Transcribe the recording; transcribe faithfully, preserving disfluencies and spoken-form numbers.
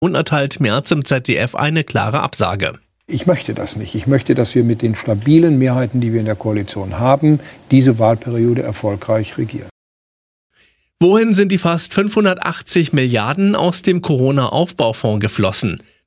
und erteilt Merz im Z D F eine klare Absage. Ich möchte das nicht. Ich möchte, dass wir mit den stabilen Mehrheiten, die wir in der Koalition haben, diese Wahlperiode erfolgreich regieren. Wohin sind die fast fünfhundertachtzig Milliarden aus dem Corona-Aufbaufonds geflossen?